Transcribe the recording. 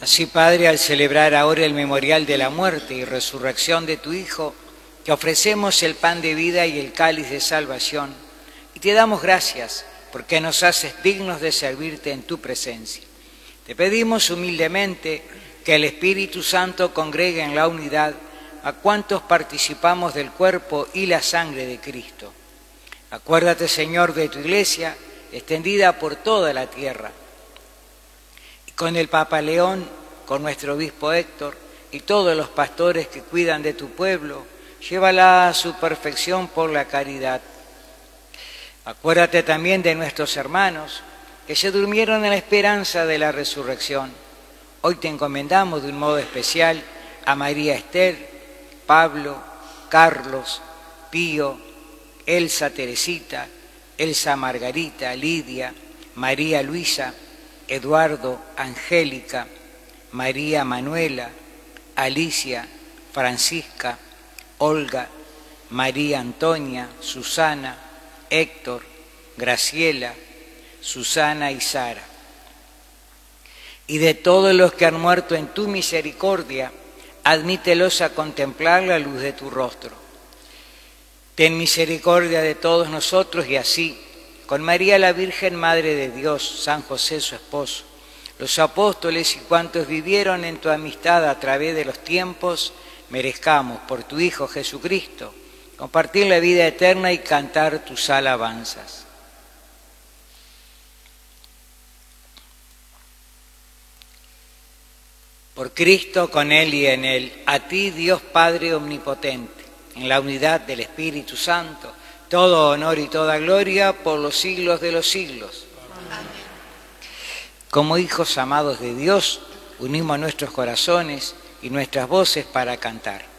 Así, Padre, al celebrar ahora el memorial de la muerte y resurrección de tu Hijo, te ofrecemos el pan de vida y el cáliz de salvación, y te damos gracias porque nos haces dignos de servirte en tu presencia. Te pedimos humildemente que el Espíritu Santo congregue en la unidad a cuantos participamos del cuerpo y la sangre de Cristo. Acuérdate, Señor, de tu Iglesia, extendida por toda la tierra, y con el Papa León, con nuestro obispo Héctor y todos los pastores que cuidan de tu pueblo, llévala a su perfección por la caridad. Acuérdate también de nuestros hermanos que se durmieron en la esperanza de la resurrección. Hoy te encomendamos de un modo especial a María Esther, Pablo, Carlos, Pío, Elsa Teresita, Elsa Margarita, Lidia, María Luisa, Eduardo, Angélica, María Manuela, Alicia, Francisca, Olga, María Antonia, Susana, Héctor, Graciela, Susana y Sara. Y de todos los que han muerto en tu misericordia, admítelos a contemplar la luz de tu rostro. Ten misericordia de todos nosotros y así, con María la Virgen Madre de Dios, San José su esposo, los apóstoles y cuantos vivieron en tu amistad a través de los tiempos, merezcamos por tu Hijo Jesucristo compartir la vida eterna y cantar tus alabanzas. Por Cristo, con Él y en Él, a ti, Dios Padre omnipotente, en la unidad del Espíritu Santo, todo honor y toda gloria por los siglos de los siglos. Amén. Como hijos amados de Dios, unimos nuestros corazones y nuestras voces para cantar.